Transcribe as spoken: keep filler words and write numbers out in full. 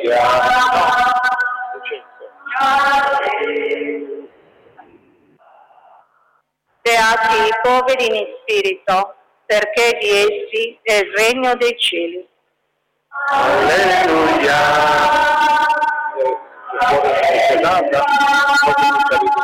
Beati i poveri in spirito, perché di essi è il regno dei cieli. Alleluia.